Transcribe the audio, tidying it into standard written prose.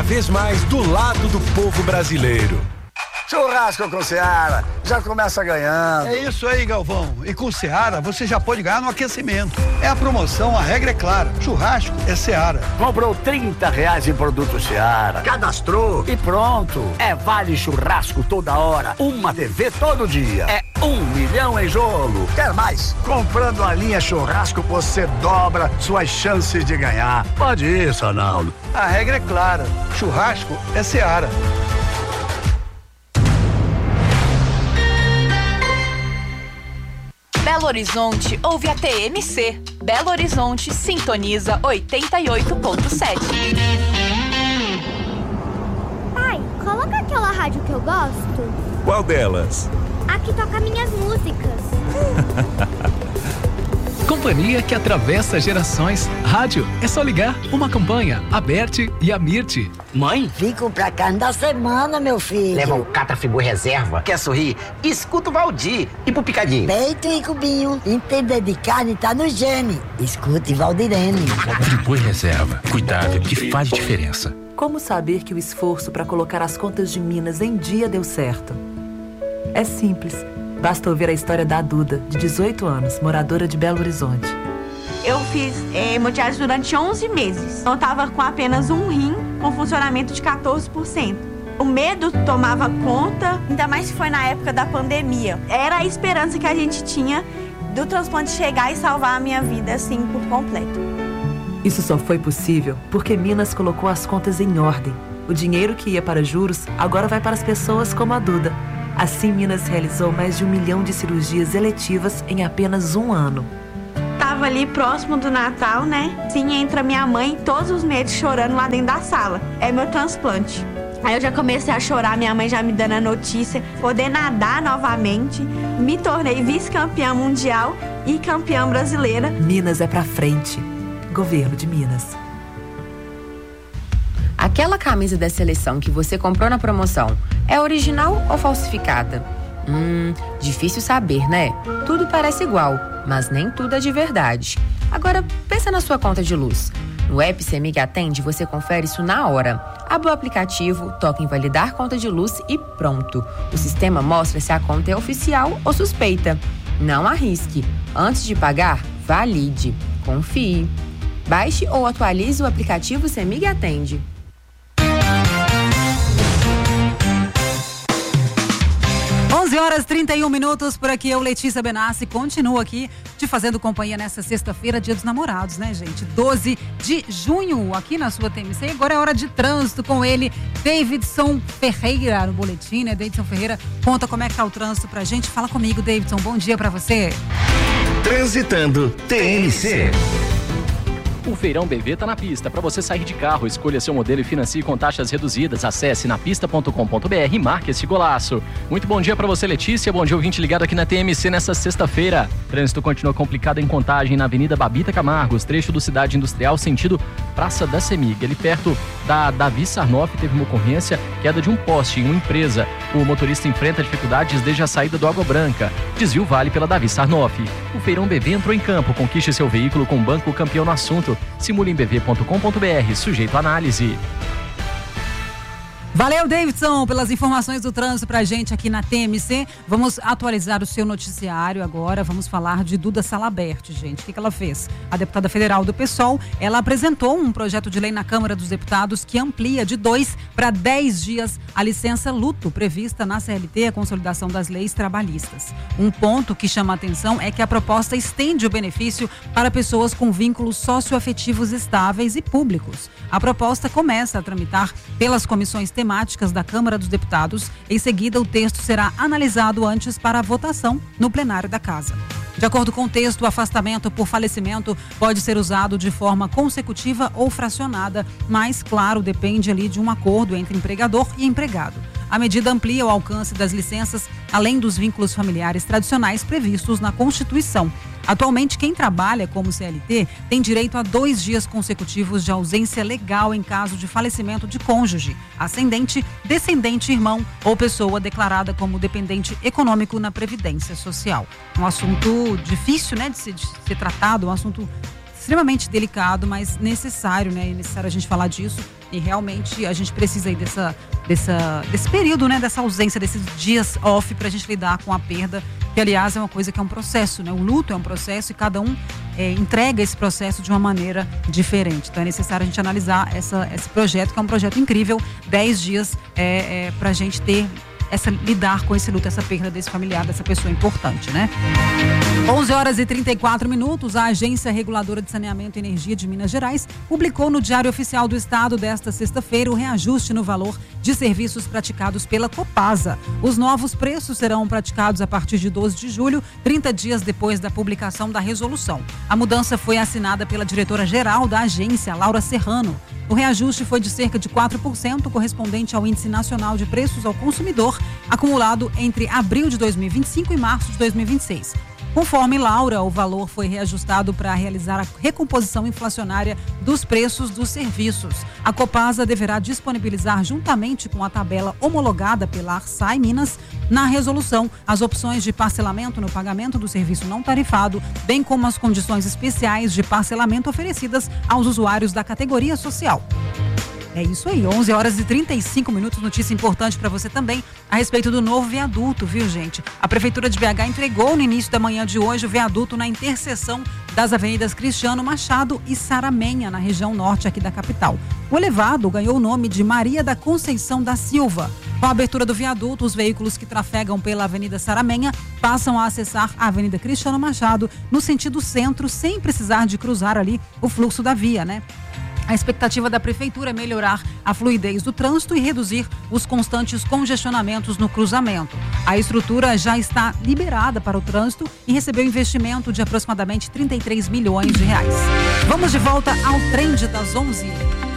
vez mais do lado do povo brasileiro. Churrasco com Seara, já começa ganhando. É isso aí, Galvão. E com Seara você já pode ganhar no aquecimento. É a promoção, a regra é clara. Churrasco é Seara. Comprou R$30 em produto Seara, cadastrou e pronto. É vale churrasco toda hora, uma TV todo dia. É 1 milhão em jogo. Quer mais? Comprando a linha churrasco você dobra suas chances de ganhar. Pode ir, Sonaldo. A regra é clara. Churrasco é Seara. Belo Horizonte ouve a TMC. Belo Horizonte sintoniza 88.7. Pai, coloca aquela rádio que eu gosto. Qual delas? A que toca minhas músicas. Companhia que atravessa gerações. Rádio, é só ligar. Uma campanha, a Berti e a Mirti. Mãe? Fico pra carne da semana, meu filho. Leva o Catrafibur Reserva. Quer sorrir? Escuta o Valdir. E pro Picadinho? Peito e cubinho. Entender de carne tá no gene. Escute Valdirene. Catrafibur Reserva. Cuidado que faz diferença. Como saber que o esforço para colocar as contas de Minas em dia deu certo? É simples. Basta ouvir a história da Duda, de 18 anos, moradora de Belo Horizonte. Eu fiz hemodiálise durante 11 meses. Eu estava com apenas um rim, com funcionamento de 14%. O medo tomava conta, ainda mais que foi na época da pandemia. Era a esperança que a gente tinha do transplante chegar e salvar a minha vida, assim, por completo. Isso só foi possível porque Minas colocou as contas em ordem. O dinheiro que ia para juros agora vai para as pessoas como a Duda. Assim, Minas realizou mais de 1 milhão de cirurgias eletivas em apenas um ano. Tava ali próximo do Natal, né? Sim, entra minha mãe todos os meses chorando lá dentro da sala. É meu transplante. Aí eu já comecei a chorar, minha mãe já me dando a notícia, poder nadar novamente. Me tornei vice-campeã mundial e campeã brasileira. Minas é pra frente. Governo de Minas. Aquela camisa da seleção que você comprou na promoção é original ou falsificada? Difícil saber, né? Tudo parece igual, mas nem tudo é de verdade. Agora, pensa na sua conta de luz. No app CEMIG Atende, você confere isso na hora. Abre o aplicativo, toca em validar conta de luz e pronto. O sistema mostra se a conta é oficial ou suspeita. Não arrisque. Antes de pagar, valide. Confie. Baixe ou atualize o aplicativo CEMIG Atende. 11h31, por aqui eu, Letícia Benassi, continuo aqui te fazendo companhia nessa sexta-feira, Dia dos Namorados, né, gente? 12 de junho, aqui na sua TMC. Agora é hora de trânsito com ele, Davidson Ferreira, no boletim, né? Davidson Ferreira, conta como é que tá o trânsito pra gente. Fala comigo, Davidson, bom dia pra você. Transitando TMC. O Feirão BV tá na pista. Para você sair de carro, escolha seu modelo e financie com taxas reduzidas. Acesse napista.com.br e marque esse golaço. Muito bom dia para você, Letícia. Bom dia, ouvinte ligado aqui na TMC nessa sexta-feira. Trânsito continua complicado em Contagem, na Avenida Babita Camargos, trecho do Cidade Industrial, sentido Praça da CEMIG. Ali perto da Davi Sarnoff teve uma ocorrência, queda de um poste em uma empresa. O motorista enfrenta dificuldades desde a saída do Água Branca. Desvio vale pela Davi Sarnoff. O Feirão BV entrou em campo. Conquiste seu veículo com banco campeão no assunto. Simule em bv.com.br, sujeito à análise. Valeu, Davidson, pelas informações do trânsito pra gente aqui na TMC. Vamos atualizar o seu noticiário agora. Vamos falar de Duda Salabert, gente. O que ela fez? A deputada federal do PSOL, ela apresentou um projeto de lei na Câmara dos Deputados que amplia de 2 para 10 dias a licença luto prevista na CLT, a consolidação das leis trabalhistas. Um ponto que chama a atenção é que a proposta estende o benefício para pessoas com vínculos socioafetivos estáveis e públicos. A proposta começa a tramitar pelas comissões temáticas da Câmara dos Deputados. Em seguida, o texto será analisado antes para a votação no plenário da Casa. De acordo com o texto, o afastamento por falecimento pode ser usado de forma consecutiva ou fracionada, mas, claro, depende ali de um acordo entre empregador e empregado. A medida amplia o alcance das licenças, além dos vínculos familiares tradicionais previstos na Constituição. Atualmente, quem trabalha como CLT tem direito a 2 dias consecutivos de ausência legal em caso de falecimento de cônjuge, ascendente, descendente, irmão ou pessoa declarada como dependente econômico na Previdência Social. Um assunto difícil, né, de ser tratado, um assunto extremamente delicado, mas necessário, né? É necessário a gente falar disso e realmente a gente precisa aí desse período, né? Dessa ausência, desses dias off pra gente lidar com a perda, que aliás é uma coisa que é um processo, né? O luto é um processo e cada um entrega esse processo de uma maneira diferente. Então é necessário a gente analisar esse projeto, que é um projeto incrível, 10 dias pra gente lidar com esse luto, essa perda desse familiar, dessa pessoa importante, né? 11h34, a Agência Reguladora de Saneamento e Energia de Minas Gerais publicou no Diário Oficial do Estado desta sexta-feira o reajuste no valor de serviços praticados pela Copasa. Os novos preços serão praticados a partir de 12 de julho, 30 dias depois da publicação da resolução. A mudança foi assinada pela diretora-geral da agência, Laura Serrano. O reajuste foi de cerca de 4%, correspondente ao Índice Nacional de Preços ao Consumidor, acumulado entre abril de 2025 e março de 2026. Conforme Laura, o valor foi reajustado para realizar a recomposição inflacionária dos preços dos serviços. A Copasa deverá disponibilizar, juntamente com a tabela homologada pela Arsai Minas, na resolução, as opções de parcelamento no pagamento do serviço não tarifado, bem como as condições especiais de parcelamento oferecidas aos usuários da categoria social. É isso aí, 11h35, notícia importante para você também a respeito do novo viaduto, viu, gente? A Prefeitura de BH entregou no início da manhã de hoje o viaduto na interseção das avenidas Cristiano Machado e Saramenha, na região norte aqui da capital. O elevado ganhou o nome de Maria da Conceição da Silva. Com a abertura do viaduto, os veículos que trafegam pela Avenida Saramenha passam a acessar a Avenida Cristiano Machado no sentido centro, sem precisar de cruzar ali o fluxo da via, né? A expectativa da Prefeitura é melhorar a fluidez do trânsito e reduzir os constantes congestionamentos no cruzamento. A estrutura já está liberada para o trânsito e recebeu investimento de aproximadamente 33 milhões de reais. Vamos de volta ao Trend das 11h.